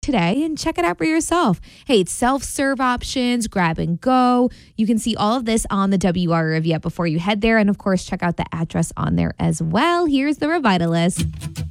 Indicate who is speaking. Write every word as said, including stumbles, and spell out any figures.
Speaker 1: today and check it out for yourself. Hey, it's self-serve options, grab and go. You can see all of this on the W R Riviera before you head there. And of course, check out the address on there as well. Here's the Revitalist.